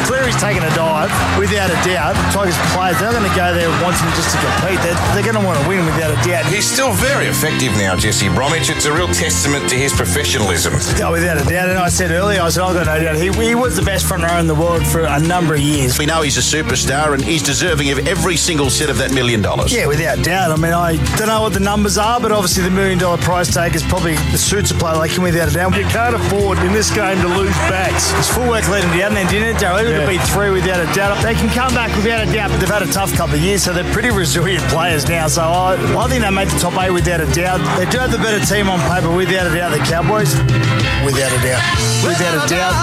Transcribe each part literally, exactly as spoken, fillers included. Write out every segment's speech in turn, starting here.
Cleary's taking a dive, without a doubt. Tigers players, they're not going to go there wanting just to compete. They're, they're going to want to win without a doubt. He's still very effective now, Jesse Bromwich. It's a real testament to his professionalism. Oh, without a doubt. And I said earlier, I said, I've got no doubt. He, he was the best front rower in the world for a number of years. We know he's a superstar and he's deserving of every single cent of that million dollars. Yeah, without doubt. I mean, I don't know what the numbers are, but obviously the million dollar price tag is probably the suits a player like him without a doubt. You can't afford in this game to lose backs. It's full work leading down then, didn't it, Darryl? Even yeah. to beat three without a doubt. They can come back without a doubt, but they've had a tough couple of years, so they're pretty resilient players now. So I, I think they made the top eight without a doubt. They do have the better team on paper without a doubt, the Cowboys. Without a doubt. Without a doubt.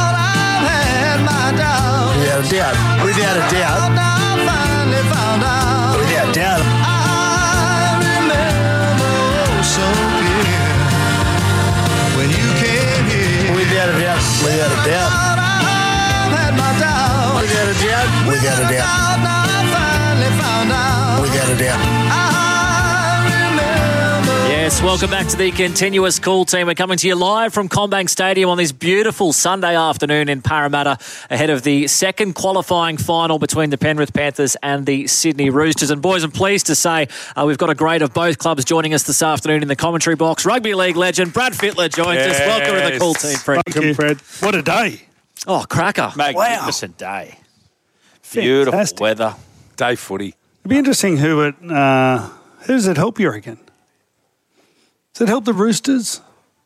Without a doubt. Without a doubt. Without a doubt. I remember so clear when you came here. Without a doubt. Without a doubt. Without a doubt. Without a doubt. Without a doubt. Yes, welcome back to the Continuous Call team. We're coming to you live from CommBank Stadium on this beautiful Sunday afternoon in Parramatta ahead of the second qualifying final between the Penrith Panthers and the Sydney Roosters. And boys, I'm pleased to say uh, we've got a great of both clubs joining us this afternoon in the commentary box. Rugby League legend Brad Fittler joins yes. us. Welcome to the Call team, Fred. Welcome, you. Fred. What a day. Oh, cracker. Magnificent wow. day. Beautiful Fantastic. weather. Day footy. It'd be interesting who it, uh, who does it help, you reckon? Does it help the Roosters?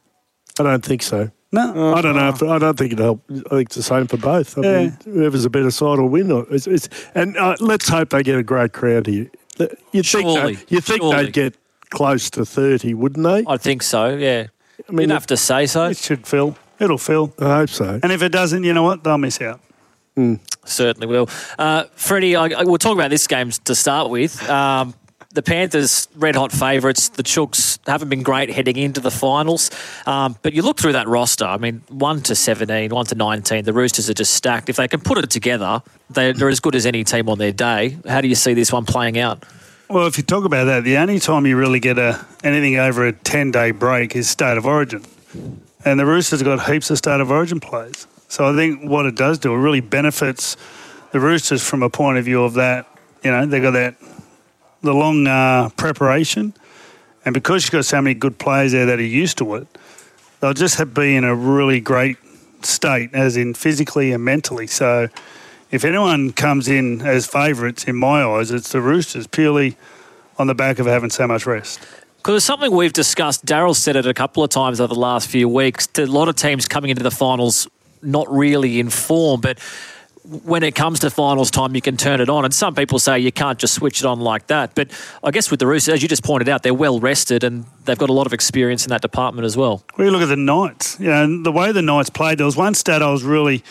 I don't think so. No, uh, I don't know. If, I don't think it help. I think it's the same for both. I yeah. mean, whoever's a better side will win. It's, it's, and uh, let's hope they get a great crowd here. You think surely, they, you think surely. they'd get close to thirty, wouldn't they? I think so. Yeah. I mean, you'd have to say so. It should fill. It'll fill. I hope so. And if it doesn't, you know what? They'll miss out. Mm. Certainly will. Uh, Freddie, I, I, we'll talk about this game to start with. Um, The Panthers, red-hot favourites. The Chooks haven't been great heading into the finals. Um, but you look through that roster, I mean, one to seventeen, one to nineteen, the Roosters are just stacked. If they can put it together, they're, they're as good as any team on their day. How do you see this one playing out? Well, if you talk about that, the only time you really get a anything over a ten-day break is State of Origin. And the Roosters have got heaps of State of Origin players. So I think what it does do, it really benefits the Roosters from a point of view of that, you know, they've got that the long uh, preparation, and because you've got so many good players there that are used to it, they'll just have be in a really great state, as in physically and mentally. So if anyone comes in as favourites, in my eyes, it's the Roosters, purely on the back of having so much rest. Because it's something we've discussed. Darryl said it a couple of times over the last few weeks. A lot of teams coming into the finals not really in form, but when it comes to finals time, you can turn it on. And some people say you can't just switch it on like that. But I guess with the Roosters, as you just pointed out, they're well rested and they've got a lot of experience in that department as well. Well, you look at the Knights. You know, the way the Knights played, there was one stat I was really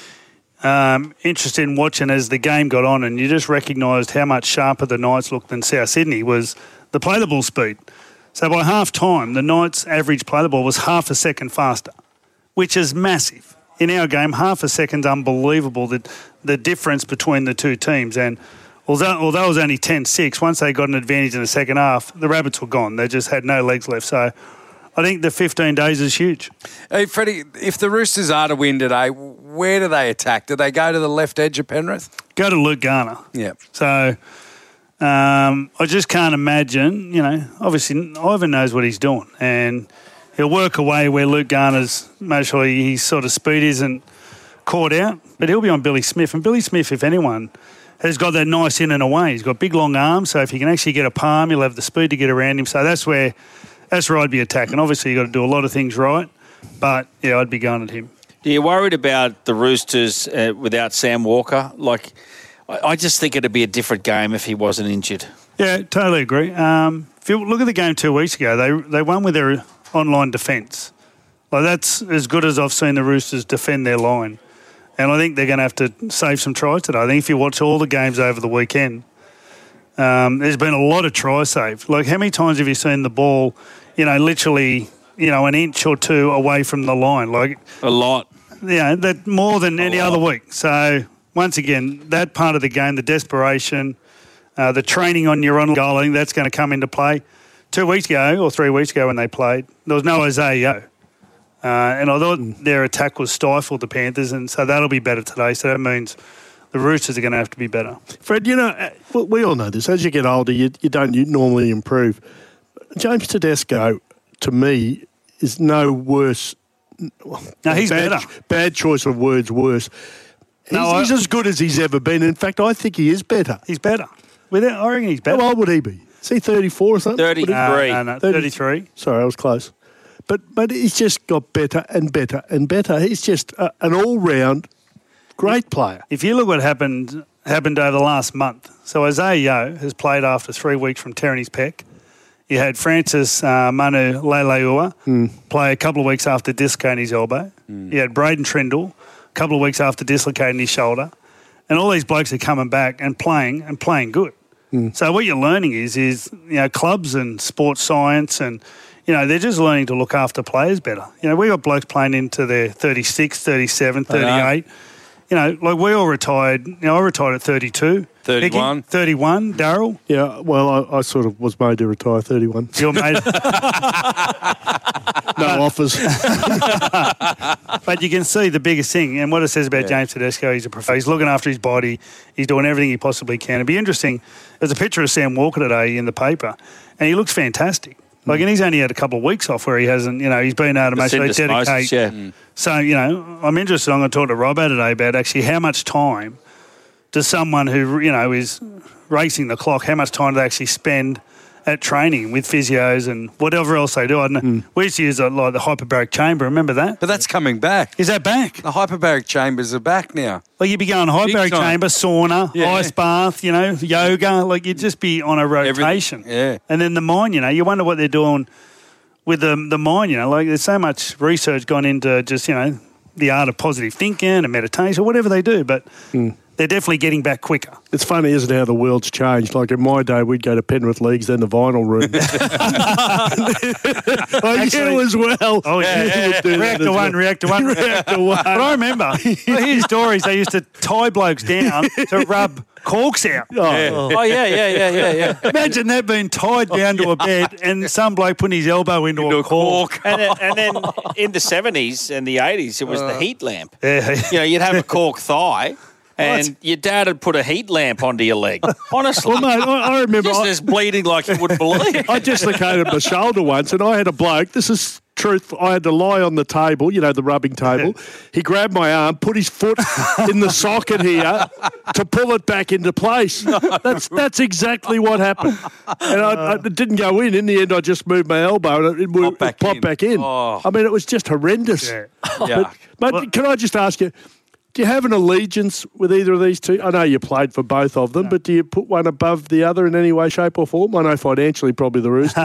um, interested in watching as the game got on, and you just recognised how much sharper the Knights looked than South Sydney, was the play the ball speed. So by half time, the Knights' average play the ball was half a second faster, which is massive. In our game, half a second's unbelievable, the, the difference between the two teams. And although, although it was only ten six, once they got an advantage in the second half, the Rabbits were gone. They just had no legs left. So I think the fifteen days is huge. Hey, Freddie, if the Roosters are to win today, where do they attack? Do they go to the left edge of Penrith? Go to Luke Garner. Yeah. So um, I just can't imagine, you know, obviously Ivan knows what he's doing, and he'll work away where Luke Garner's, mostly his sort of speed isn't caught out, but he'll be on Billy Smith. And Billy Smith, if anyone, has got that nice in and away. He's got big, long arms, so if he can actually get a palm, he'll have the speed to get around him. So that's where that's where I'd be attacking. Obviously, you've got to do a lot of things right, but, yeah, I'd be going at him. Are you worried about the Roosters uh, without Sam Walker? Like, I, I just think it'd be a different game if he wasn't injured. Yeah, totally agree. Um, if you look at the game two weeks ago, they they won with their online defence. Like, that's as good as I've seen the Roosters defend their line. And I think they're going to have to save some tries today. I think if you watch all the games over the weekend, um, there's been a lot of tries saved. Like, how many times have you seen the ball, you know, literally, you know, an inch or two away from the line? Like a lot. Yeah, that more than any other week. So, once again, that part of the game, the desperation, uh, the training on your own goal, I think that's going to come into play. Two weeks ago, or three weeks ago when they played, there was no Isaiah Yeo. Uh, and I thought their attack was stifled, the Panthers, and so that'll be better today. So that means the Roosters are going to have to be better. Fred, you know, uh, well, we all know this. As you get older, you, you don't you normally improve. James Tedesco, to me, is no worse. No, he's bad, better. Bad choice of words, worse. He's, No, I- he's as good as he's ever been. In fact, I think he is better. He's better. Without, I reckon he's better. How old would he be? Is he thirty-four or something? thirty-three. No, no, no, thirty thirty-three. Sorry, I was close. But but he's just got better and better and better. He's just a, an all-round great player. If you look what happened happened over the last month, so Isaiah Yeo has played after three weeks from tearing his pec. You had Francis uh, Manu Leilua Hmm. play a couple of weeks after dislocating his elbow. You had Braden Trindle a couple of weeks after dislocating his shoulder. And all these blokes are coming back and playing and playing good. Hmm. So what you're learning is, is you know, clubs and sports science and, you know, they're just learning to look after players better. You know, we got blokes playing into their thirty-six, thirty-seven, thirty-eight. You know, like we all retired. You know, I retired at thirty-two. thirty-one. Nicky, thirty-one, Darryl. Yeah, well, I, I sort of was made to retire thirty-one. Your mate. No offers. But you can see the biggest thing, and what it says about James Tedesco, he's a prof- he's looking after his body, he's doing everything he possibly can. It'd be interesting. There's a picture of Sam Walker today in the paper, and he looks fantastic. Like, and he's only had a couple of weeks off where he hasn't, you know, he's been able to make sure he Syndesmosis, dedicate. yeah. Mm. So, you know, I'm interested. I'm going to talk to Robbo today about actually how much time does someone who, you know, is racing the clock, how much time do they actually spend at training with physios and whatever else they do. I don't know. We used to use uh, like the hyperbaric chamber. Remember that? But that's coming back. Is that back? The hyperbaric chambers are back now. Like you'd be going hyperbaric time. chamber, sauna, Yeah. ice bath, you know, yoga. Like you'd just be on a rotation. yeah. And then the mine, you know, you wonder what they're doing with the the mine. You know, like there's so much research gone into just, you know, the art of positive thinking and meditation, whatever they do. But they're definitely getting back quicker. It's funny, isn't it, how the world's changed? Like in my day, we'd go to Penrith Leagues, then the vinyl room. I Actually- you as well. Oh, yeah. You would do that Reactor as one, well. reactor one. Reactor one. But I remember, I hear stories, they used to tie blokes down to rub corks out. Oh, Oh, yeah, yeah, yeah, yeah, yeah. Imagine that being tied down to a bed and some bloke putting his elbow into, a cork. And, then- and then in the seventies and the eighties, it was the heat lamp. Yeah. You know, you'd have a cork thigh, and What? your dad would put a heat lamp onto your leg. Honestly, Well, mate, I, I remember just I, as bleeding like you wouldn't believe. I dislocated my shoulder once, and I had a bloke. This is truth. I had to lie on the table, you know, the rubbing table. He grabbed my arm, put his foot in the socket here to pull it back into place. That's that's exactly what happened. And I, I, it didn't go in. In the end, I just moved my elbow and it, it, Popped back it popped in. back in. Oh. I mean, it was just horrendous. Yeah. Yeah. But, but can I just ask you, do you have an allegiance with either of these two? I know you played for both of them, but do you put one above the other in any way, shape or form? I know financially probably the Roosters.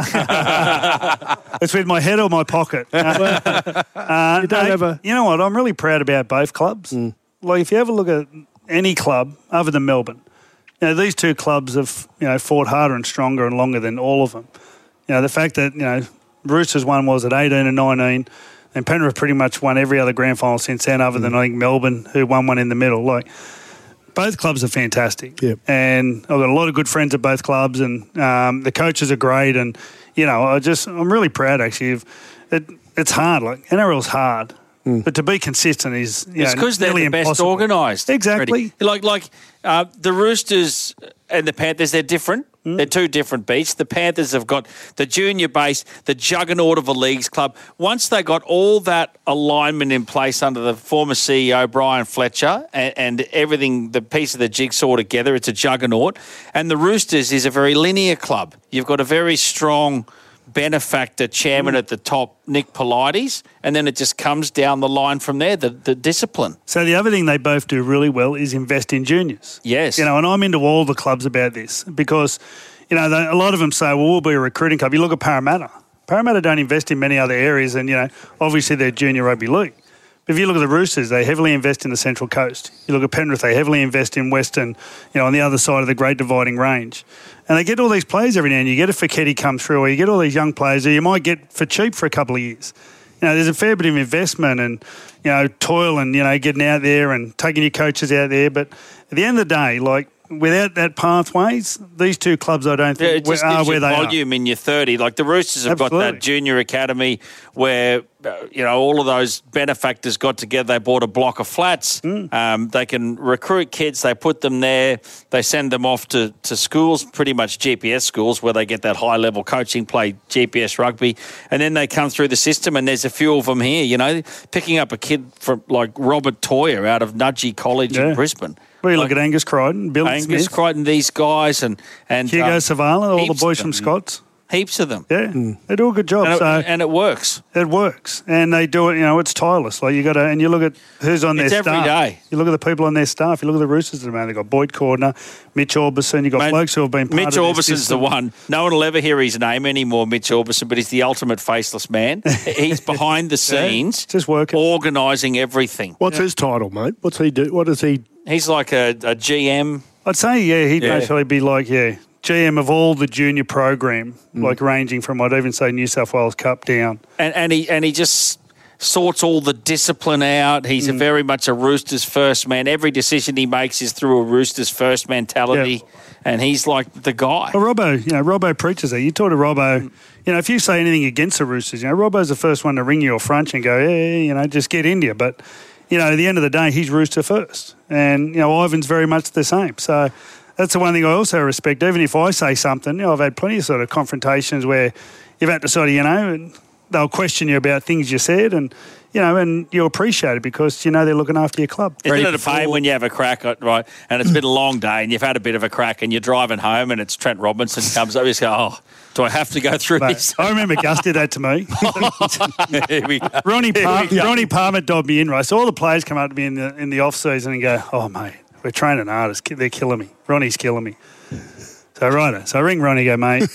It's with my head or my pocket. Uh, uh, You don't no, have a- You know what? I'm really proud about both clubs. Like, if you ever look at any club other than Melbourne, you know, these two clubs have, you know, fought harder and stronger and longer than all of them. You know, the fact that, you know, Roosters one was at eighteen and nineteen, and Penrith pretty much won every other grand final since then, other than I think Melbourne, who won one in the middle. Like, both clubs are fantastic. Yep. And I've got a lot of good friends at both clubs, and um, the coaches are great. And, you know, I just, I'm really proud actually of it. It's hard. Like, N R L's hard. But to be consistent is, you It's know, because they're nearly the best impossible. organised. Exactly. Freddie. Like, like uh, the Roosters and the Panthers, they're different. They're two different beasts. The Panthers have got the junior base, the juggernaut of a leagues club. Once they got all that alignment in place under the former C E O, Brian Fletcher, and, and everything, the piece of the jigsaw together, it's a juggernaut. And the Roosters is a very linear club. You've got a very strong benefactor chairman at the top, Nick Politis, and then it just comes down the line from there, the, the discipline. So the other thing they both do really well is invest in juniors. Yes. You know, and I'm into all the clubs about this because, you know, they, a lot of them say, well, we'll be a recruiting club. You look at Parramatta. Parramatta don't invest in many other areas and, you know, obviously they're junior rugby league. But if you look at the Roosters, they heavily invest in the Central Coast. You look at Penrith, they heavily invest in Western, you know, on the other side of the Great Dividing Range. And they get all these players every now and then. You get a Fekete come through, or you get all these young players that you might get for cheap for a couple of years. You know, there's a fair bit of investment and, you know, toil and, you know, getting out there and taking your coaches out there. But at the end of the day, like, without that pathways, these two clubs, I don't Yeah, think, it just are gives where you they volume in your thirty. Like the Roosters have got Absolutely. that junior academy where you know, all of those benefactors got together. They bought a block of flats. Mm. Um, they can recruit kids. They put them there. They send them off to, to schools, pretty much G P S schools, where they get that high-level coaching, play G P S rugby, and then they come through the system, and there's a few of them here, you know, picking up a kid from like Robert Toyer out of Nudgee College Yeah. in Brisbane. Well, you Like, look at Angus Crichton, Bill Angus Smith, Crichton, these guys, and and Hugo um, Savala, all the heaps boys of from them. Scots. heaps of them. Yeah, they do a good job. And it, so and it works. it works, and they do it. You know, it's tireless. Like you got to, and you look at who's on their It's every staff. day. You look at the people on their staff. You look at the Roosters at the moment. They got Boyd Cordner, Mitch Orbison. You got Mate, blokes who have been part Mitch of Orbison's this the system. one. No one will ever hear his name anymore, Mitch Orbison, but he's the ultimate faceless man. He's behind the scenes, just working, organising everything. What's his title, mate? What's he do? What does he? He's like a, a G M. I'd say, yeah, he'd Yeah. basically be like, yeah, G M of all the junior program, Mm. like ranging from, I'd even say New South Wales Cup down. And, and he and he just sorts all the discipline out. He's a Mm. very much a Roosters first man. Every decision he makes is through a Roosters first mentality, and he's like the guy. Well, Robbo, you know, Robbo preaches that. You talk to Robbo, you know, if you say anything against the Roosters, you know, Robbo's the first one to ring you or front you and go, yeah, yeah, you know, just get India. But, you know, at the end of the day, he's Rooster first. And, you know, Ivan's very much the same. So that's the one thing I also respect. Even if I say something, you know, I've had plenty of sort of confrontations where you've had to sort of, you know, and they'll question you about things you said and, you know, and you appreciate it because, you know, they're looking after your club. Isn't it a pain when you have a crack, right, and it's been a long day and you've had a bit of a crack and you're driving home and it's Trent Robinson comes over, you just go, oh, do I have to go through Mate, this? I remember Gus did that to me. Here we go. Ronnie, Here Par- we go. Ronnie Palmer dobbed me in, right? So all the players come up to me in the in the off season and go, "Oh mate, we're training hard. It's- They're killing me. Ronnie's killing me." So right, so I ring Ronnie, go, "Mate,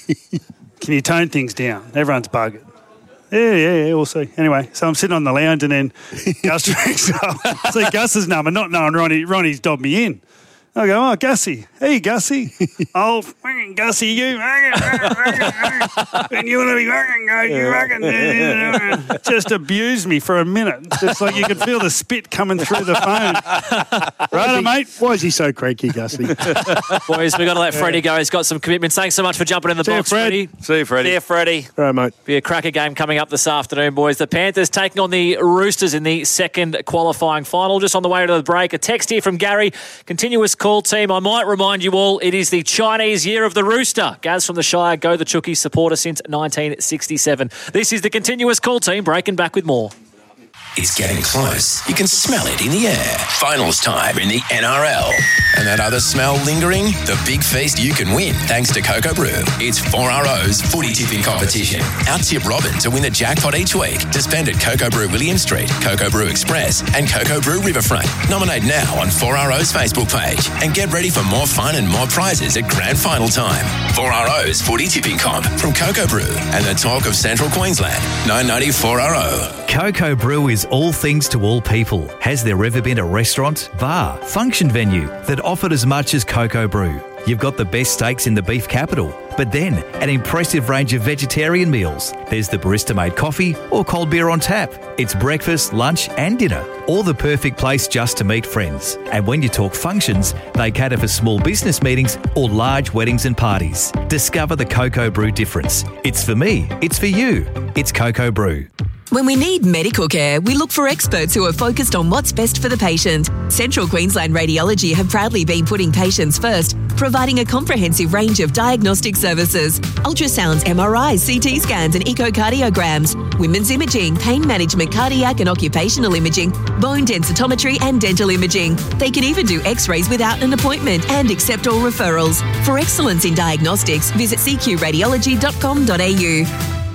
can you tone things down? Everyone's buggered." Yeah, yeah, yeah, we'll see. Anyway, so I'm sitting on the lounge and then Gus rings up. See Gus's number, not knowing Ronnie. Ronnie's dobbed me in. I go, "Oh, Gussie. Hey, Gussie. Oh, fucking Gussie, you. And you want to be fucking go, you fucking. Just abused me for a minute. Just like you could feel the spit coming through the phone. Right, mate? Why is he so cranky, Gussie? Boys, we've got to let Freddie go. He's got some commitments. Thanks so much for jumping in the See you, box, Fred. Freddie. See you, Freddie. See you, Freddie. All right, mate. Be a cracker game coming up this afternoon, boys. The Panthers taking on the Roosters in the second qualifying final. Just on the way to the break, a text here from Gary. Continuous call team. I might remind you all, it is the Chinese year of the Rooster. Gaz from the Shire, go the Chookies, supporter since nineteen sixty-seven. This is the Continuous call team, breaking back with more. It's getting close. You can smell it in the air. Finals time in the N R L. And that other smell lingering? The big feast you can win thanks to Cocoa Brew. It's four R O's footy tipping competition. Out-tip Robin to win the jackpot each week. To spend at Cocoa Brew William Street, Cocoa Brew Express and Cocoa Brew Riverfront. Nominate now on four R O's Facebook page. And get ready for more fun and more prizes at grand final time. four R O's footy tipping comp from Cocoa Brew and the talk of Central Queensland. nine ninety four R O. Cocoa Brew is all things to all people. Has there ever been a restaurant, bar, function venue that offered as much as Cocoa Brew? You've got the best steaks in the beef capital, but then an impressive range of vegetarian meals. There's the barista-made coffee or cold beer on tap. It's breakfast, lunch and dinner, or the perfect place just to meet friends. And when you talk functions, they cater for small business meetings or large weddings and parties. Discover the Cocoa Brew difference. It's for me, it's for you. It's Cocoa Brew. When we need medical care, we look for experts who are focused on what's best for the patient. Central Queensland Radiology have proudly been putting patients first, providing a comprehensive range of diagnostic services. Ultrasounds, M R Is, C T scans and echocardiograms, women's imaging, pain management, cardiac and occupational imaging, bone densitometry and dental imaging. They can even do x-rays without an appointment and accept all referrals. For excellence in diagnostics, visit c q radiology dot com dot a u.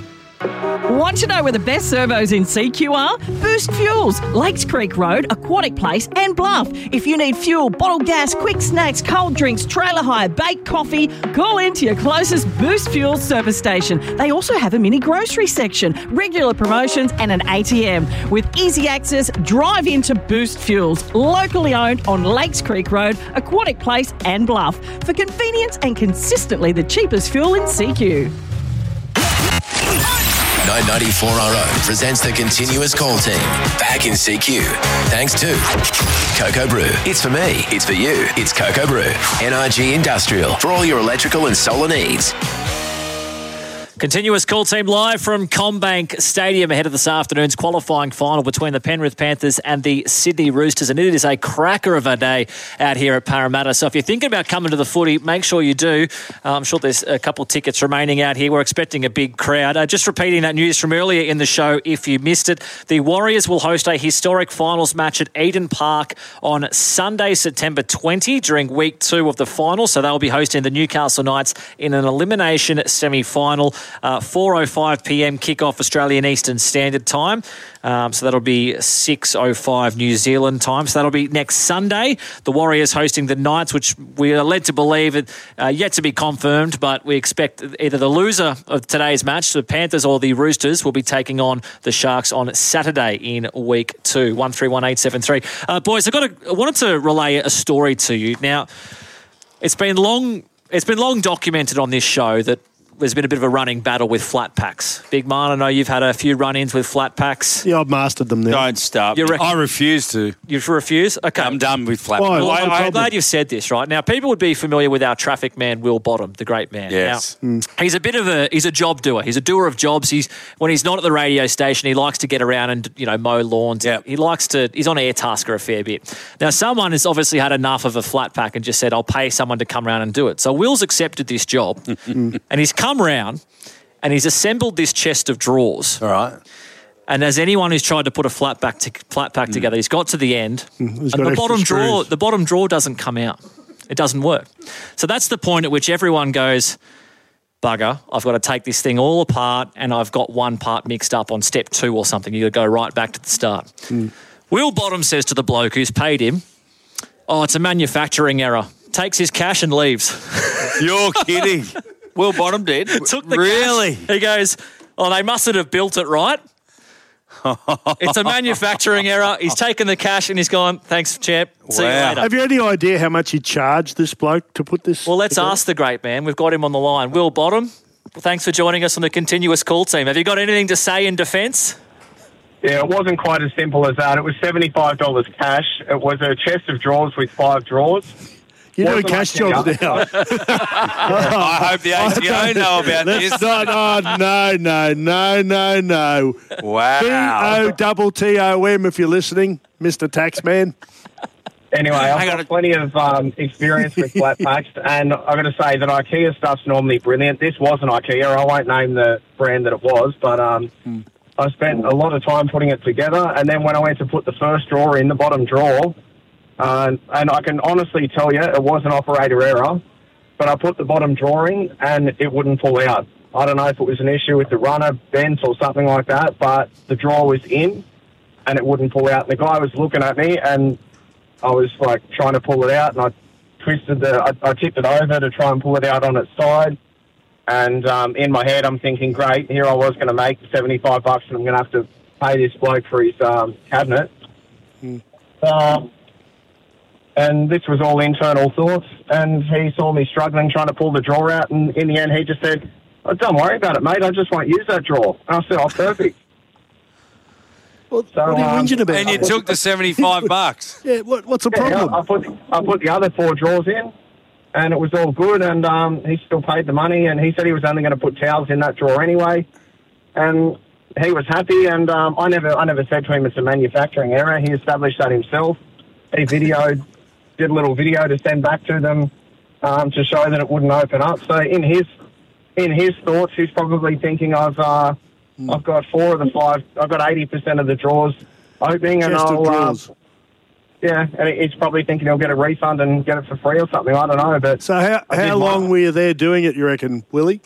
Want to know where the best servos in C Q are? Boost Fuels, Lakes Creek Road, Aquatic Place and Bluff. If you need fuel, bottled gas, quick snacks, cold drinks, trailer hire, baked coffee, call in to your closest Boost Fuels service station. They also have a mini grocery section, regular promotions and an A T M. With easy access, drive into Boost Fuels, locally owned on Lakes Creek Road, Aquatic Place and Bluff. For convenience and consistently the cheapest fuel in C Q. nine ninety-four R O presents the Continuous Call Team. Back in C Q. Thanks to Cocoa Brew. It's for me. It's for you. It's Cocoa Brew. N R G Industrial. For all your electrical and solar needs. Continuous call team live from Combank Stadium ahead of this afternoon's qualifying final between the Penrith Panthers and the Sydney Roosters. And it is a cracker of a day out here at Parramatta. So if you're thinking about coming to the footy, make sure you do. Uh, I'm sure there's a couple of tickets remaining out here. We're expecting a big crowd. Uh, just repeating that news from earlier in the show, if you missed it, the Warriors will host a historic finals match at Eden Park on Sunday, September twentieth during week two of the final. So they'll be hosting the Newcastle Knights in an elimination semi-final. Uh, four oh five p.m. kickoff Australian Eastern Standard Time. Um, so that'll be six oh five New Zealand time. So that'll be next Sunday. The Warriors hosting the Knights, which we are led to believe it uh, yet to be confirmed, but we expect either the loser of today's match, the Panthers or the Roosters, will be taking on the Sharks on Saturday in week two. one three one eight seven three. Uh, boys, I've got a, I wanted to relay a story to you. Now, it's been long, it's been long documented on this show that there's been a bit of a running battle with flat packs. Big Man, I know you've had a few run-ins with flat packs. Yeah, I've mastered them now. Don't stop. You reckon- I refuse to. You refuse? Okay. I'm done with flat Why? packs. Well, I, no I'm problem. glad you've said this, right? Now, people would be familiar with our traffic man, Will Bottom, the great man. Yes. Now, he's a bit of a, he's a job doer. He's a doer of jobs. He's, when he's not at the radio station, he likes to get around and, you know, mow lawns. Yep. He likes to, he's on Airtasker a fair bit. Now, someone has obviously had enough of a flat pack and just said, I'll pay someone to come around and do it. So Will's accepted this job and he's come round and he's assembled this chest of drawers. All right. And as anyone who's tried to put a flat pack, to, flat pack together, he's got to the end, He's and got the extra bottom drawer, screws. the bottom drawer doesn't come out. It doesn't work. So that's the point at which everyone goes, bugger, I've got to take this thing all apart, and I've got one part mixed up on step two or something. You got to go right back to the start. Mm. Will Bottom says to the bloke who's paid him, "Oh, it's a manufacturing error." Takes his cash and leaves. You're kidding. Will Bottom did. Took the Really? cash. He goes, "Oh, they mustn't have built it right. It's a manufacturing error." He's taken the cash and he's gone, "Thanks, champ. See Wow. you later." Have you any idea how much he charged this bloke to put this? Well, let's together? ask the great man. We've got him on the line. Will Bottom, thanks for joining us on the continuous call team. Have you got anything to say in defence? Yeah, it wasn't quite as simple as that. It was seventy-five dollars cash. It was a chest of drawers with five drawers. You're doing Wasn't cash like jobs any now. I hope the A T O know about Let's this. not. Oh, no, no, no, no, no. Wow. B O double T O M if you're listening, Mister Taxman. Anyway, I've Hang got on. plenty of um, experience with flat packs, and I've got to say that IKEA stuff's normally brilliant. This wasn't IKEA. I won't name the brand that it was, but um, I spent a lot of time putting it together, and then when I went to put the first drawer in, the bottom drawer, uh, and I can honestly tell you it was an operator error, but I put the bottom drawer in, and it wouldn't pull out. I don't know if it was an issue with the runner, bent or something like that, but the drawer was in, and it wouldn't pull out. And the guy was looking at me, and I was like trying to pull it out, and I twisted the, I, I tipped it over to try and pull it out on its side. And um, in my head, I'm thinking, great, here I was going to make seventy-five bucks, and I'm going to have to pay this bloke for his um, cabinet. Mm. Um, and this was all internal thoughts. And he saw me struggling, trying to pull the drawer out. And in the end, he just said, oh, don't worry about it, mate. I just won't use that drawer. And I said, oh, perfect. Well, So, what are you um, whinging about? And you took the seventy-five bucks. Yeah, what, what's the Yeah, problem? I put I put the other four drawers in, and it was all good. And um, he still paid the money, and he said he was only going to put towels in that drawer anyway. And he was happy. And um, I never I never said to him it's a manufacturing error. He established that himself. He videoed, did a little video to send back to them um, to show that it wouldn't open up. So in his in his thoughts, he's probably thinking I've uh, I've got four of the five. I've got eighty percent of the drawers opening, and Chest of I'll. Uh, drawers. Yeah, and he's probably thinking he'll get a refund and get it for free or something. I don't know, but So how, I did how long mine. were you there doing it, you reckon, Willie?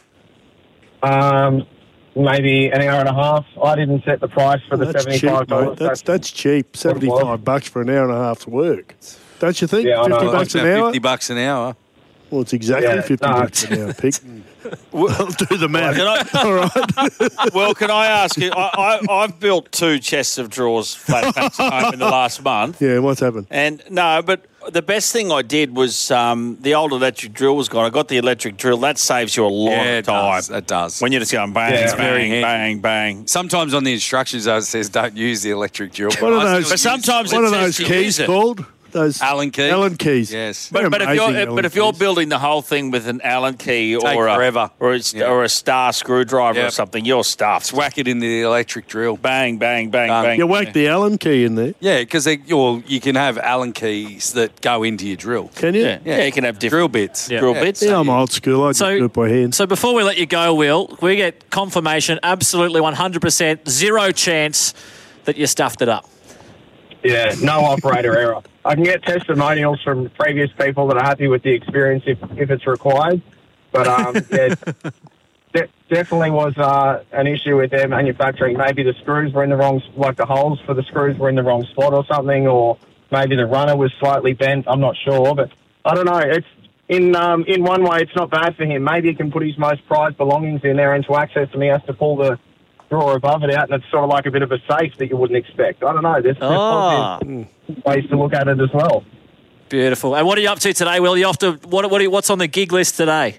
um, maybe an hour and a half. I didn't set the price for the That's cheap, seventy-five mate. dollars. That's, that's cheap. seventy-five bucks for an hour and a half's work. Don't you think? Yeah, I know. fifty Well, bucks About an hour? fifty bucks an hour. Well, it's exactly Yeah, fifty no. bucks an hour, Pig. Well, do the math. Can I- All right. Well, can I ask you? I, I, I've built two chests of drawers flat packs at home in the last month. Yeah, what's happened? And no, but the best thing I did was um, the old electric drill was gone. I got the electric drill. That saves you a lot Yeah, of it time. does. It does. When you're just going bang, Yeah, it's bang, very handy. bang, bang. Sometimes on the instructions, though, it says don't use the electric drill. What are I those- still But use sometimes it. What it are says those to keys use it. called? Those Allen key. Allen keys. Yes. But, They're but if amazing, you're Allen but if you're keys. building the whole thing with an Allen key Take or a forever. or a, Yeah. or a star screwdriver or Yep. something, you're stuffed. Whack it in the electric drill. Bang, bang, bang, Done. bang. You whack the Allen key in there, Yeah, because you you can have Allen keys that go into your drill. can you? Yeah, yeah, you can have different Drill bits. drill Yeah. bits. Yeah, I'm old school. I just So- do it by hand. So before we let you go, Will, we get confirmation, absolutely one hundred percent, zero chance that you stuffed it up. Yeah, no operator error. I can get testimonials from previous people that are happy with the experience if, if it's required. But um, yeah, de- definitely was uh, an issue with their manufacturing. Maybe the screws were in the wrong, like the holes for the screws were in the wrong spot or something, or maybe the runner was slightly bent. I'm not sure, but I don't know. It's in um, in one way, it's not bad for him. Maybe he can put his most prized belongings in there, and to access them, he has to pull the drawer above it out, and it's sort of like a bit of a safe that you wouldn't expect. I don't know. There's, there's Ah. positive ways to look at it as well. Beautiful. And what are you up to today, Will? You off to what? What? Are you, what's on the gig list today?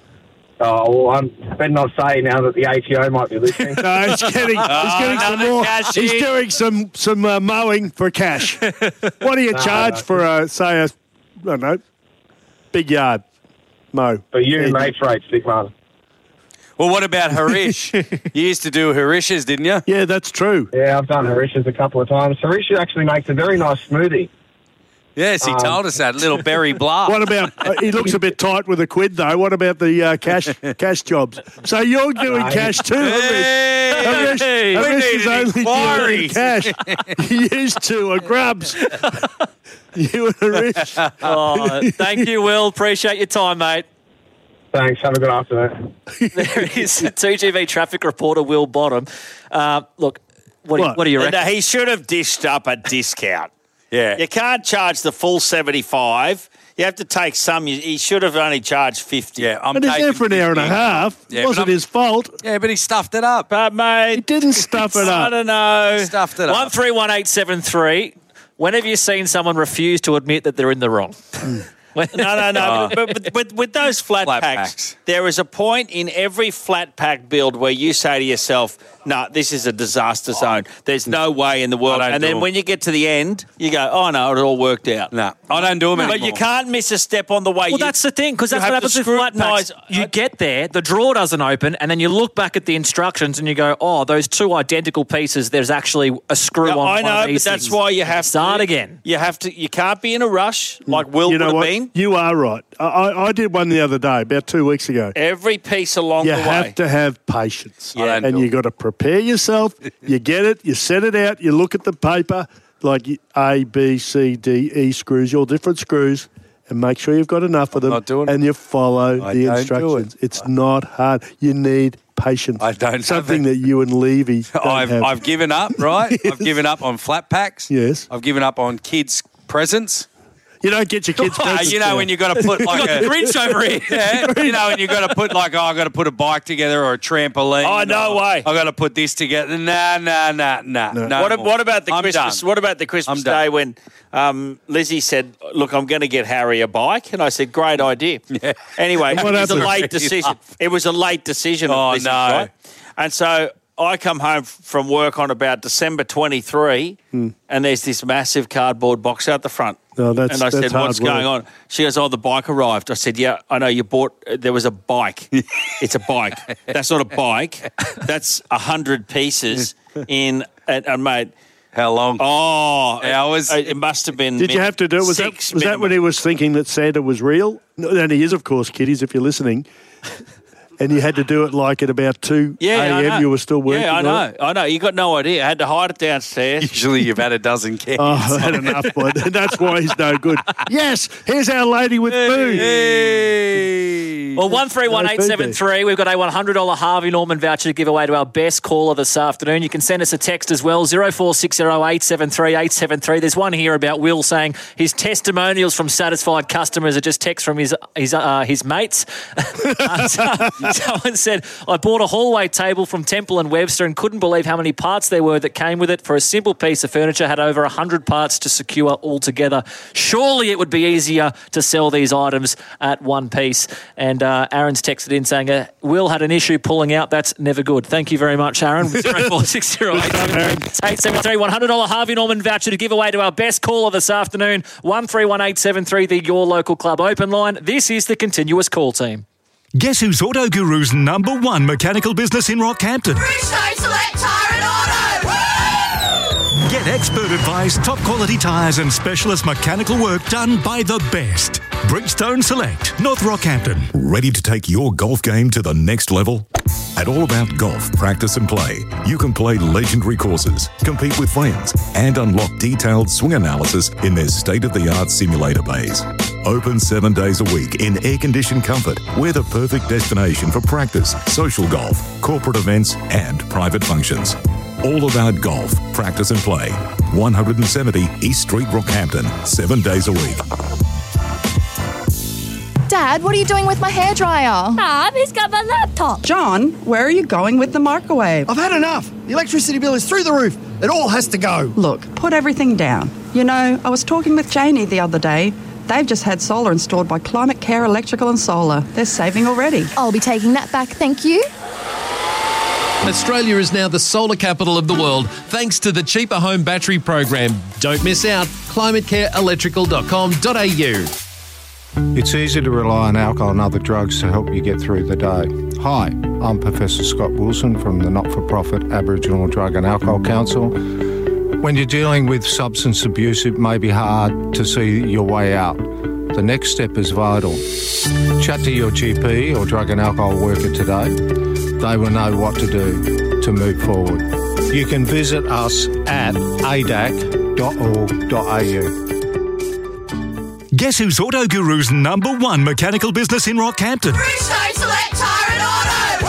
Oh, well, I'm better not say now that the A T O might be listening. No, he's getting, he's getting some another more. cash He's in. doing some some uh, mowing for cash. What do you No, charge no. for a say a I don't know big yard mow? For you, mates rates, big man. Well, what about Harish? You used to do Harish's, didn't you? Yeah, that's true. Yeah, I've done Harish's a couple of times. Harish actually makes a very nice smoothie. Yes, he Um, told us that. Little berry blah. What about? Uh, he looks a bit tight with a quid though. What about the uh, cash cash jobs? So you're doing cash too, Harish? Harish, Hey, we Harish need is an only inquiry. doing cash. He used to a grubs. You and Harish. Oh, thank you, Will. Appreciate your time, mate. Thanks. Have a good afternoon. There is two G V traffic reporter Will Bottom. Uh, look, what, do you- What? what do you No, reckon? he should have dished up a discount. Yeah. You can't charge the full seventy-five. You have to take some. You- He should have only charged fifty. Yeah, I'm But he's there taking for an hour and a fifty. half. Yeah, It but wasn't I'm- his fault. Yeah, but he stuffed it up. But, mate, He didn't stuff it I up. don't know. Stuffed it up. One three one eight seven three. When have you seen someone refuse to admit that they're in the wrong? No, no, no. But, but, but with those flat, Flat packs, packs. there is a point in every flat pack build where you say to yourself, no, this is a disaster zone. There's no way in the world. I don't And do then them. when you get to the end, you go, oh, no, it all worked out. No, I don't do them But anymore. you can't miss a step on the way. Well, You- that's the thing, because you that's what have happens to with flat packs. scrutinise- You get there, the drawer doesn't open, and then you look back at the instructions and you go, oh, those two identical pieces, there's actually a screw Yeah, on I one know, of but these that's things. why you have Start to again. You have to. You can't be in a rush like Will You know would what? have been. You are right. I, I, I did one the other day, about two weeks ago. Every piece along You the have way. to have patience. I don't And do you it. got to prepare yourself. You get it, you set it out, you look at the paper, like you- A, B, C, D, E screws, all different screws, and make sure you've got enough of them. not doing it. and you follow I the don't do instructions. it. It's not hard. You need patience. I don't have Something it. that you and Levy don't I've, have. I've given up, right? I've given up on flat packs. Yes. I've given up on kids' presents. You don't get your kids' Uh, presents you know now. when you got to put like a Grinch over here. yeah, you know when you got to put like oh I got to put a bike together or a trampoline. Oh, no or way. I got to put this together. Nah, nah, nah, nah. No. no what, more. what about the I'm Christmas? done. What about the Christmas I'm done. day when um, Lizzie said, "Look, I'm going to get Harry a bike," and I said, "Great idea." Yeah. Anyway, What it was a happened? late decision. It was a late decision. of Oh, Lizzie's, no. right? And so I come home from work on about December twenty-third, and there's this massive cardboard box out the front. No, that's- and I that's said, hard "What's going work. on?" She goes, "Oh, the bike arrived." I said, "Yeah, I know you bought. Uh, there was a bike. It's a bike. That's not a bike. That's a hundred pieces in." And, and mate, How long? oh, Hours? It, it must have been. Did you min- have to do it? Was that, six was that minimum. when he was thinking that Santa was real? No, and he is, of course, kiddies, if you're listening. And you had to do it like at about two Yeah, I know. a.m. You were still working Yeah, I on know. it? I know. You got no idea. I had to hide it downstairs. Usually you've had a dozen cans. Oh, I had enough, boy. That's why he's no good. Yes, here's our lady with food. Hey. Well, one three one eight seven three. We've got a one hundred dollars Harvey Norman voucher to give away to our best caller this afternoon. You can send us a text as well, zero four six zero eight seven three eight seven three. There's one here about Will saying his testimonials from satisfied customers are just texts from his his uh, his mates. Someone said, I bought a hallway table from Temple and Webster and couldn't believe how many parts there were that came with it. For a simple piece of furniture, had over one hundred parts to secure altogether. Surely it would be easier to sell these items at one piece. And uh, Aaron's texted in saying, uh, Will had an issue pulling out. That's never good. Thank you very much, Aaron. zero four six zero eight seven three one hundred dollars Harvey Norman voucher to give away to our best caller this afternoon. one three one eight seven three, the Your Local Club open line. This is the continuous call team. Guess who's Auto Guru's number one mechanical business in Rockhampton? Bridgestone Select Tyre and Auto. Woo! Get expert advice, top quality tyres and specialist mechanical work done by the best. Bridgestone Select, North Rockhampton. Ready to take your golf game to the next level? At All About Golf Practice and Play, you can play legendary courses, compete with friends, and unlock detailed swing analysis in their state-of-the-art simulator bays. Open seven days a week in air-conditioned comfort. We're the perfect destination for practice, social golf, corporate events, and private functions. All About Golf Practice and Play. one seventy East Street, Rockhampton. Seven days a week. Dad, what are you doing with my hairdryer? Mum, he's got my laptop. John, where are you going with the microwave? I've had enough. The electricity bill is through the roof. It all has to go. Look, put everything down. You know, I was talking with Janie the other day. They've just had solar installed by Climate Care Electrical and Solar. They're saving already. I'll be taking that back, thank you. Australia is now the solar capital of the world thanks to the Cheaper Home Battery Program. Don't miss out. climate care electrical dot com dot a u. It's easy to rely on alcohol and other drugs to help you get through the day. Hi, I'm Professor Scott Wilson from the not-for-profit Aboriginal Drug and Alcohol Council. When you're dealing with substance abuse, it may be hard to see your way out. The next step is vital. Chat to your G P or drug and alcohol worker today. They will know what to do to move forward. You can visit us at a d a c dot org dot a u. Guess who's Auto Guru's number one mechanical business in Rockhampton? Bridgestone Select Tyre and Auto.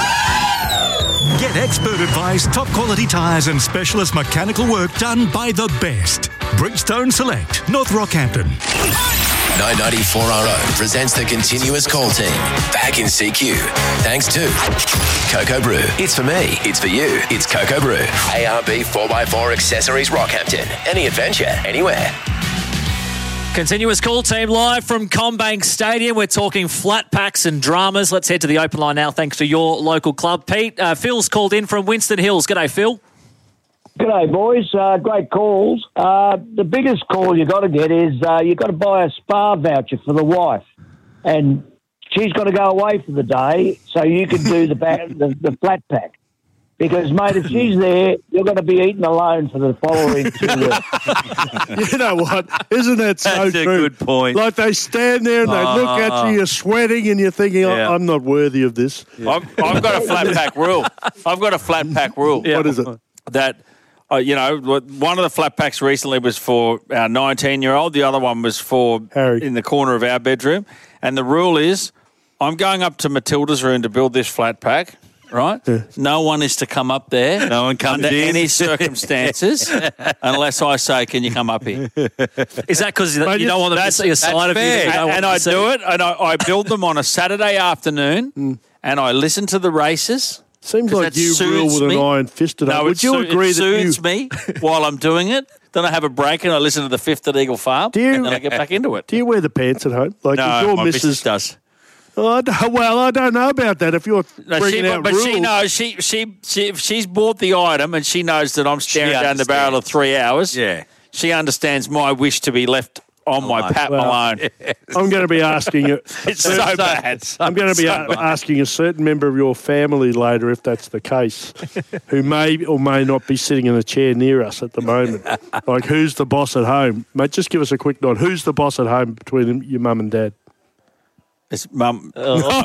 Woo! Get expert advice, top quality tyres and specialist mechanical work done by the best. Bridgestone Select, North Rockhampton. nine ninety-four R O presents the continuous call team. Back in C Q. Thanks to Cocoa Brew. It's for me. It's for you. It's Cocoa Brew. A R B four by four Accessories Rockhampton. Any adventure, anywhere. Continuous call team live from Combank Stadium. We're talking flat packs and dramas. Let's head to the open line now thanks to Your Local Club. Pete, uh, Phil's called in from Winston Hills. G'day, Phil. G'day, boys. Uh, great calls. Uh, the biggest call you got to get is uh, you got to buy a spa voucher for the wife, and she's got to go away for the day, so you can do the back, the, the flat pack. Because, mate, if she's there, you're going to be eating alone for the following two weeks. You know what? Isn't that so That's true? a good point. Like they stand there and they Oh. look at you, you're sweating, and you're thinking, Yeah. oh, I'm not worthy of this. I've, I've got a flat pack rule. I've got a flat pack rule. What is it? That, uh, you know, one of the flat packs recently was for our nineteen-year-old. The other one was for Harry in the corner of our bedroom. And the rule is I'm going up to Matilda's room to build this flat pack. Right? Yeah. No one is to come up there. No one comes under in. any circumstances unless I say, can you come up here? Is that because you don't want them to see a side of you that you don't And, and want I to see? do it, and I, I build them on a Saturday afternoon, and I listen to the races. Seems 'cause like that you rule soothes with me. an iron fist today. No, Would it you soo- agree it that you... soothes me while I'm doing it? Then I have a break and I listen to the Fifth at Eagle Farm, Do you- and then I get back into it. Do you wear the pants at home? Like No, if your my missus missus does. Oh, I don't- well, I don't know about that. If you're No, bringing she, out but rules, she knows she, she she if she's bought the item and she knows that I'm staring down the barrel of three hours. Yeah, she understands my wish to be left on my pat Well, alone. I'm going to be asking you. It's so bad. I'm going to be So a- bad. asking a certain member of your family later, if that's the case, who may or may not be sitting in a chair near us at the moment. Like, who's the boss at home? Mate, just give us a quick nod. Who's the boss at home between your mum and dad? It's mum.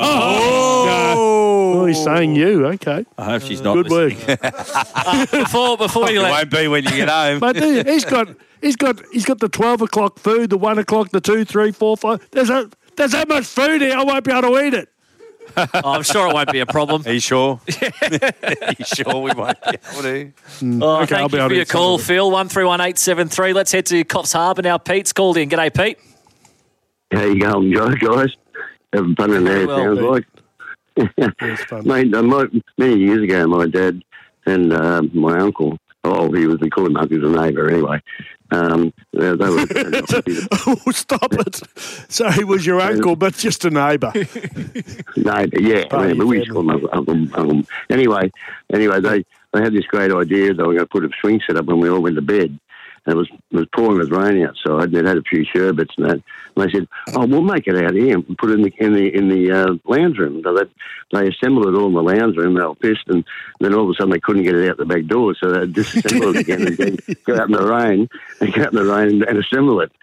Oh, no. Oh, he's saying you. Okay. I hope she's not. Good work. Uh, before before we It let won't be when you get home. But dude, he's got he's got he's got the twelve o'clock food, the one o'clock, the two, three, four, five. There's a there's that much food here. I won't be able to eat it. Oh, I'm sure it won't be a problem. Are you sure? Are you sure we won't be able to? Oh, Okay, I'll thank be you able for to your eat some call, of it. Phil. One three one eight seven three. Let's head to Coffs Harbour now. Pete's called in. G'day, Pete. How you going, Joe, guys? Having fun in there, Well, sounds Pete. like. Mate, uh, my, many years ago, my dad and uh, my uncle, oh, he was, we called him uncle, he was a neighbour anyway. Um, they, they were, oh, stop it. So he was your uncle, but just a neighbour. Neighbour, yeah. Oh, yeah but we used to call him uncle, uncle, uncle. Anyway, anyway, they, they had this great idea they were going to put a swing set up when we all went to bed. And it was it was pouring with rain outside. They'd had a few sherbets and that. And they said, "Oh, we'll make it out here and put it in the in the in the uh, lounge room." So they they assembled it all in the lounge room. They were pissed, and then all of a sudden they couldn't get it out the back door, so they disassembled it again and then go out in the rain and go out in the rain and, and assemble it.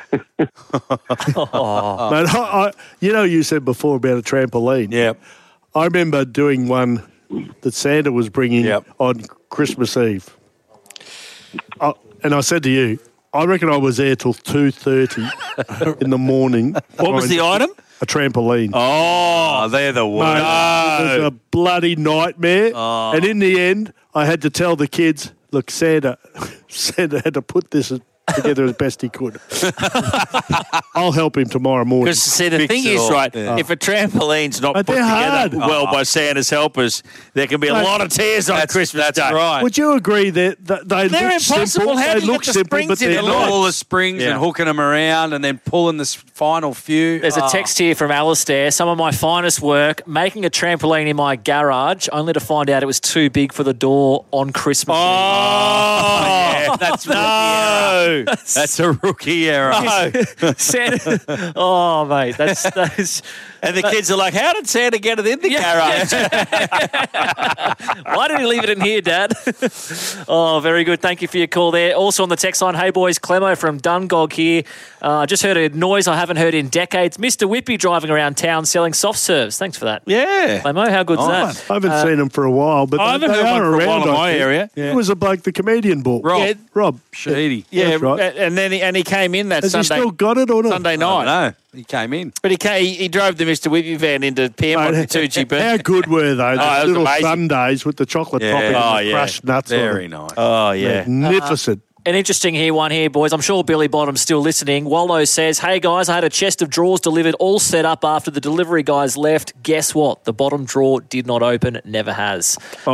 oh. But I, I, you know, you said before about a trampoline. Yep. I remember doing one that Santa was bringing yep. on Christmas Eve. I, And I said to you, I reckon I was there till two thirty in the morning. What was the item? A trampoline. Oh, they're the worst. Mate, No. It was a bloody nightmare. Oh. And in the end, I had to tell the kids, look, Santa, Santa had to put this together as best he could. I'll help him tomorrow morning. Because, see, the thing is, right, Yeah. if a trampoline's not But put they're together hard. well by Santa's helpers, there can be a Mate, lot of tears on that's- Christmas that's Day. right. Would you agree that, that they They're look impossible. simple? How they do you look get the simple, springs but in they're it? not. All the springs Yeah. and hooking them around and then pulling the s- final few. There's a Oh. text here from Alistair. Some of my finest work, making a trampoline in my garage, only to find out it was too big for the door on Christmas Eve. Oh, yeah, that's no. That's a rookie error. No. Santa, oh, mate, that's, that's... And the kids are like, how did Santa get it in the garage? Why did he leave it in here, Dad? Oh, very good. Thank you for your call there. Also on the text line, hey, boys, Clemo from Dungog here. Uh, just heard a noise I haven't heard in decades. Mister Whippy driving around town selling soft serves. Thanks for that. Yeah. Clemo, how good's Nice. that? I haven't Uh, seen them for a while, but I they, haven't they heard are one for a around while in I my think. area. It was a bloke the comedian bought. Rob. Yeah. Rob. Sheedy. Yeah, That's right. and then he, and he came in that Has Sunday, he still got it or not? Sunday night. No, he came in. But he, came, he he drove the Mister Whippy van into Piermont Mate, two G B. How good were they? Oh, Those it was little amazing. sundaes with the chocolate Yeah. topping Oh, and the yeah. crushed nuts on Very them. nice. Oh, yeah. Magnificent. An interesting here one here, boys. I'm sure Billy Bottom's still listening. Wallo says, hey, guys, I had a chest of drawers delivered, all set up after the delivery guys left. Guess what? The bottom drawer did not open. Never has.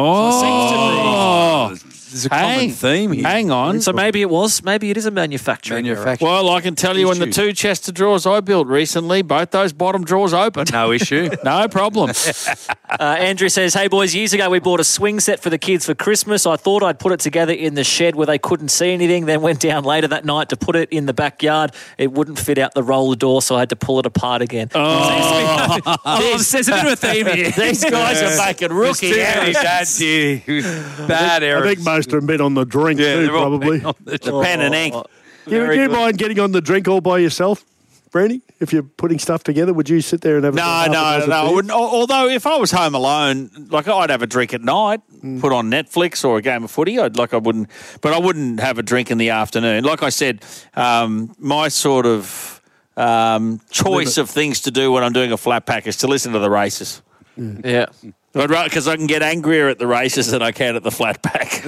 Oh. There's a common Hang- theme here. Hang on. So maybe it was. Maybe it is a manufacturing error. Manufacturing. Well, I can tell you in the Issue. two chest of drawers I built recently, both those bottom drawers open. No issue. No problem. Uh, Andrew says, hey, boys, years ago we bought a swing set for the kids for Christmas. I thought I'd put it together in the shed where they couldn't see anything, then went down later that night to put it in the backyard. It wouldn't fit out the roller door, so I had to pull it apart again. Oh. Oh, there's a bit of a theme here. These guys are making rookie Too many errors. dads here. Bad I errors. think most of them been on the drink Yeah, too, they're all probably. on the- The pen and ink. Do you, do you mind getting on the drink all by yourself, Brandy? If you're putting stuff together, would you sit there and have a No, half a no, dozen no. I beers? wouldn't. Al- Although, if I was home alone, like I'd have a drink at night, put on Netflix or a game of footy. I'd like I wouldn't, but I wouldn't have a drink in the afternoon. Like I said, um, my sort of um, choice of things to do when I'm doing a flat pack is to listen to the races. Yeah. I'd rather because I can get angrier at the races than I can at the flat pack.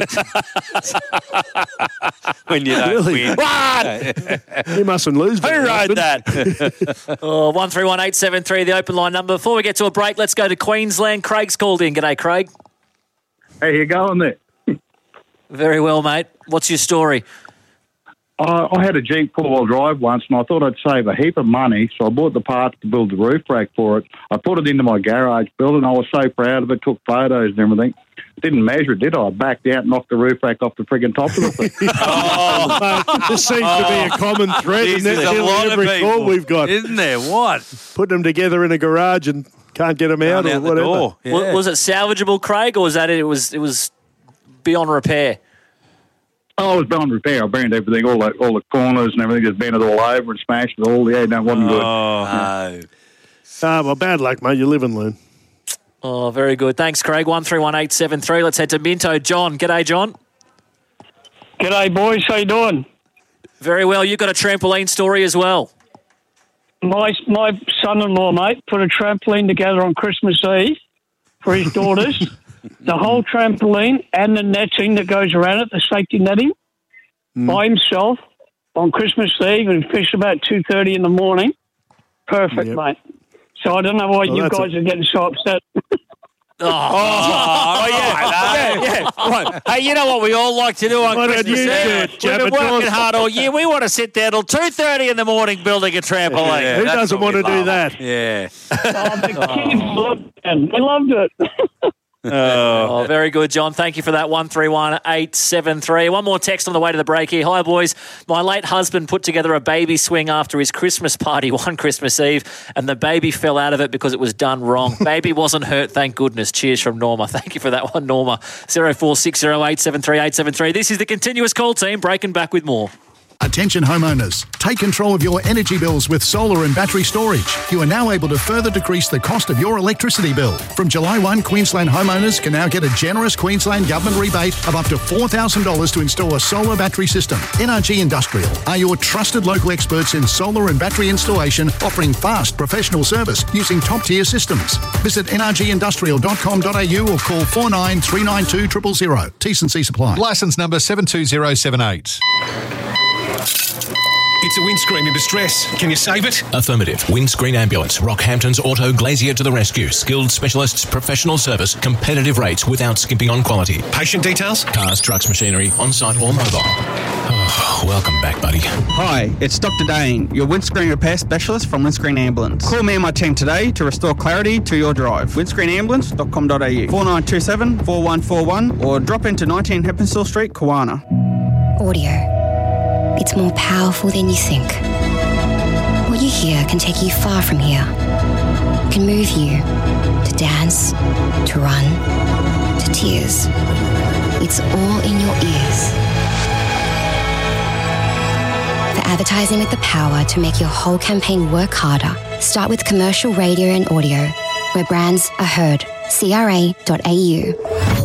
when you don't Really? win. What? You mustn't lose. Who very rode often. that? Oh, one three one eight seven three, the open line number. Before we get to a break, let's go to Queensland. Craig's called in. G'day, Craig. How you going there? Very well, mate. What's your story? I, I had a Jeep four-wheel drive once, and I thought I'd save a heap of money, so I bought the parts to build the roof rack for it. I put it into my garage, built it, and I was so proud of it, took photos and everything. Didn't measure it, did I? I backed out and knocked the roof rack off the frigging top of the thing. Oh, mate, this seems to be a common thread in There's a nearly lot of every people, call we've got. Isn't there? What? Putting them together in a garage and can't get them out Going or out the whatever. door. W- Yeah. Was it salvageable, Craig, or was that it? It was, it was beyond repair? Oh, it was beyond repair. I burned everything, all the, all the corners and everything, just bent it all over and smashed it all. Yeah, that wasn't good. Oh, Yeah. no. Ah, well, bad luck, mate. You live and learn. Oh, very good. Thanks, Craig. one three one eight seven three. Let's head to Minto. John. G'day, John. G'day, boys. How you doing? Very well. You've got a trampoline story as well. My my son-in-law, mate, put a trampoline together on Christmas Eve for his daughters. The whole trampoline and the netting that goes around it, the safety netting, by himself on Christmas Eve and fished about two thirty in the morning. Perfect, Yep. mate. So I don't know why Well, you that's guys are getting so upset. Oh, oh, yeah, yeah, yeah. Right. Hey, you know what we all like to do on Why don't Christmas you do Eve? it, We've Jabba been working Jaws? hard all year. We want to sit there till two thirty in the morning building a trampoline. Yeah, Who that's doesn't what want to we do love. that? Yeah. Oh, the kids loved it. They loved it. Oh, very good, John. Thank you for that. one three one eight seven three. One more text on the way to the break here. Hi, boys. My late husband put together a baby swing after his Christmas party one Christmas Eve, and the baby fell out of it because it was done wrong. Baby wasn't hurt, thank goodness. Cheers from Norma. Thank you for that one, Norma. zero four six zero eight seven three eight seven three. This is the Continuous Call Team, breaking back with more. Attention homeowners, take control of your energy bills with solar and battery storage. You are now able to further decrease the cost of your electricity bill. From July first, Queensland homeowners can now get a generous Queensland government rebate of up to four thousand dollars to install a solar battery system. N R G Industrial are your trusted local experts in solar and battery installation, offering fast professional service using top-tier systems. Visit n r g industrial dot com dot a u or call four nine three nine two zero zero zero. T's and C's apply. Licence number seven two zero seven eight. It's a windscreen in distress. Can you save it? Affirmative. Windscreen Ambulance. Rockhampton's Auto Glazier to the rescue. Skilled specialists, professional service, competitive rates without skimping on quality. Patient details? Cars, trucks, machinery, on-site or mobile. Oh, welcome back, buddy. Hi, it's Doctor Dane, your windscreen repair specialist from Windscreen Ambulance. Call me and my team today to restore clarity to your drive. windscreen ambulance dot com dot a u, four nine two seven, four one four one, or drop into nineteen Heppenstall Street, Kawana. Audio. It's more powerful than you think. What you hear can take you far from here. It can move you to dance, to run, to tears. It's all in your ears. For advertising with the power to make your whole campaign work harder, start with commercial radio and audio, where brands are heard. C R A dot A U.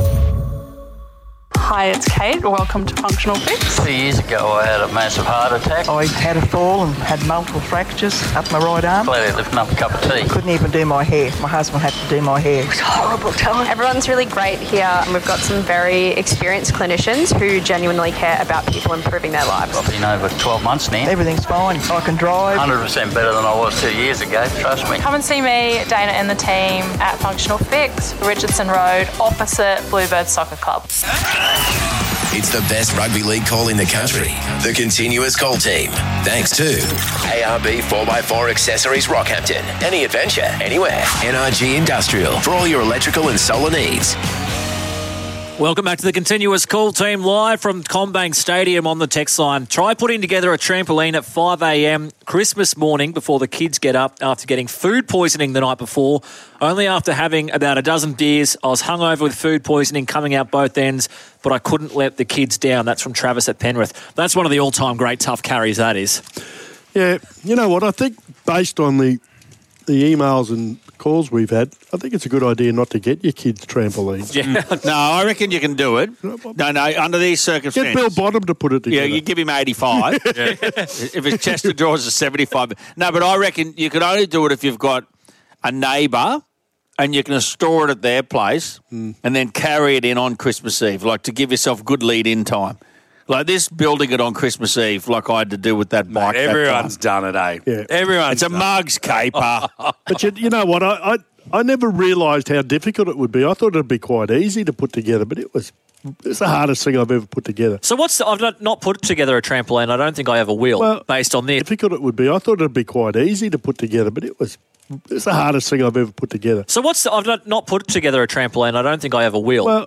Hi, it's Kate. Welcome to Functional Fix. Three years ago, I had a massive heart attack. I had a fall and had multiple fractures up my right arm. Clearly lifting up a cup of tea. Couldn't even do my hair. My husband had to do my hair. It was horrible time. Everyone's really great here, and we've got some very experienced clinicians who genuinely care about people improving their lives. I've been over twelve months now. Everything's fine. I can drive. one hundred percent better than I was two years ago, trust me. Come and see me, Dana, and the team at Functional Fix, Richardson Road, opposite Bluebird Soccer Club. It's the best rugby league call in the country. The Continuous Call Team. Thanks to A R B four by four Accessories Rockhampton. Any adventure, anywhere. N R G Industrial. For all your electrical and solar needs. Welcome back to the Continuous Call Team, live from Combank Stadium on the text line. Try putting together a trampoline at five a.m. Christmas morning before the kids get up after getting food poisoning the night before. Only after having about a dozen beers, I was hungover with food poisoning coming out both ends, but I couldn't let the kids down. That's from Travis at Penrith. That's one of the all-time great tough carries, that is. Yeah, you know what? I think based on the the emails and calls we've had, I think it's a good idea not to get your kids trampolines. Yeah. No, I reckon you can do it. No, no, under these circumstances. Get Bill Bottom to put it together. Yeah, you give him eighty-five. Yeah. If his chest of drawers is seventy-five. No, but I reckon you can only do it if you've got a neighbour and you can store it at their place mm. and then carry it in on Christmas Eve, like to give yourself good lead-in time. Like this, building it on Christmas Eve, like I had to do with that bike. Mate, everyone's done it, eh? Yeah. Everyone's It's a done mug's caper. But you, you know what? I, I I never realised how difficult it would be. I thought it'd be quite easy to put together, but it was it's the hardest thing I've ever put together. So what's the, I've not, not put together a trampoline. I don't think I ever will, well, based on this. Difficult it would be. I thought it'd be quite easy to put together, but it was it's the hardest thing I've ever put together. So what's the, I've not, not put together a trampoline. I don't think I ever will, well,